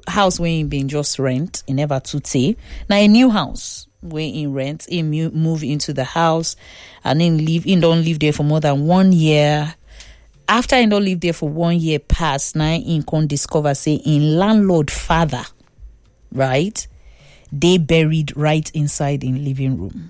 house where he been just rent, he never to stay. Now a new house where he rent, he move into the house and then he don't live there for more than 1 year. After he don't live there for 1 year past, now he can discover say in landlord father, right? They buried right inside in living room.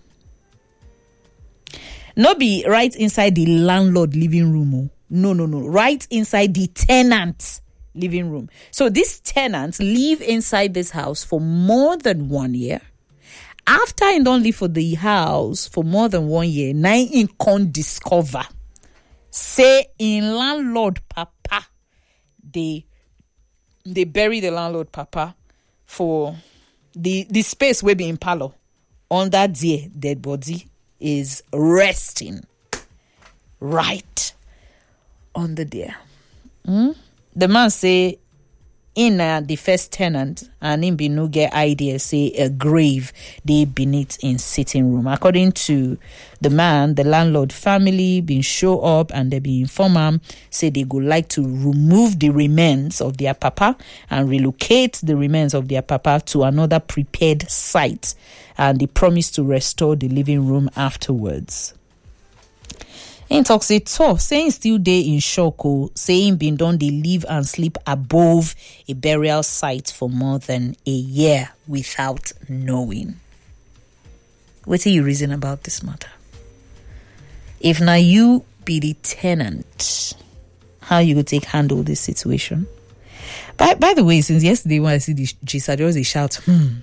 Not be right inside the landlord living room. Oh. No. Right inside the tenant living room. So this tenant live inside this house for more than 1 year. After he don't live for the house for more than 1 year, now he can discover say in landlord papa they bury the landlord papa for the space will be in parlor under there dead body is resting right under there. The man say in the first tenant and in be no get idea say a grave they beneath in sitting room. According to the man, the landlord family been show up and they be inform him say they would like to remove the remains of their papa and relocate the remains of their papa to another prepared site, and they promise to restore the living room afterwards. In talks it tough, saying still day in shock, saying been done they live and sleep above a burial site for more than a year without knowing. What are you reason about this matter? If now you be the tenant, how you could take handle this situation? By the way, since yesterday when I see this gist, I just shout,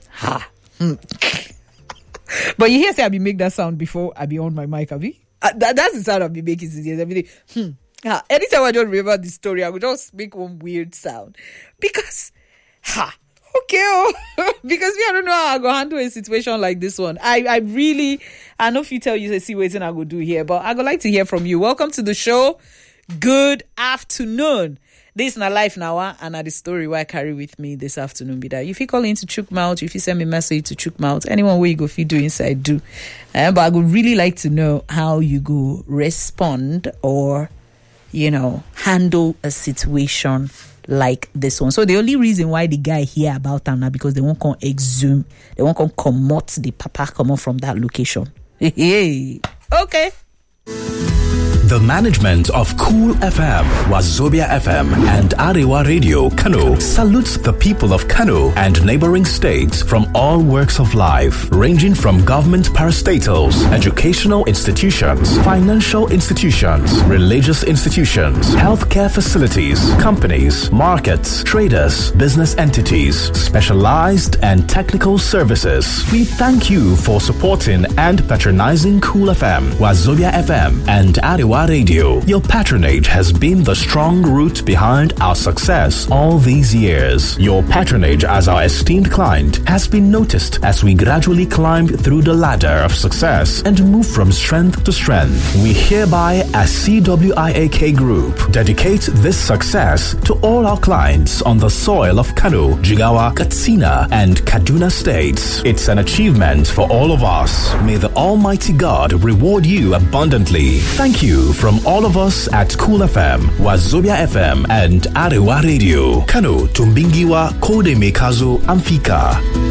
But you hear say I be make that sound before I be on my mic, Abby? That's the sound I've been making since yesterday. Anytime I don't remember the story, I would just make one weird sound. Because, because me, I don't know how I go handle a situation like this one. I know if you tell you, see what I go do here, but I would like to hear from you. Welcome to the show. Good afternoon. This is my life now, and the story where I carry with me this afternoon be that if you call into Chukmouth, if you send me a message to Chukmouth, anyone where you go, if you do inside, do. But I would really like to know how you go respond or, handle a situation like this one. So the only reason why the guy hear about them now because they won't come exhume, they won't come commot the papa come on from that location. Hey, okay. The management of Cool FM, Wazobia FM, and Arewa Radio, Kano, salutes the people of Kano and neighboring states from all walks of life, ranging from government parastatals, educational institutions, financial institutions, religious institutions, healthcare facilities, companies, markets, traders, business entities, specialized and technical services. We thank you for supporting and patronizing Cool FM, Wazobia FM, and Arewa Radio. Your patronage has been the strong root behind our success all these years. Your patronage as our esteemed client has been noticed as we gradually climbed through the ladder of success and move from strength to strength. We hereby, as CWIAK Group, dedicate this success to all our clients on the soil of Kano, Jigawa, Katsina, and Kaduna states. It's an achievement for all of us. May the Almighty God reward you abundantly. Thank you from all of us at Cool FM, Wazobia FM, and Arewa Radio. Kano, Tumbingiwa, Kode Mekazo, Amfika.